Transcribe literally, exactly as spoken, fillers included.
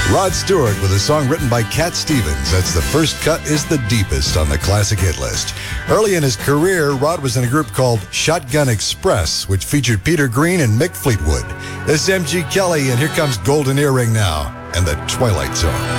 Rod Stewart with a song written by Cat Stevens. That's The First Cut is the Deepest on the classic hit list. Early in his career, Rod was in a group called Shotgun Express, which featured Peter Green and Mick Fleetwood. This is M G Kelly, and here comes Golden Earring now and the Twilight Zone.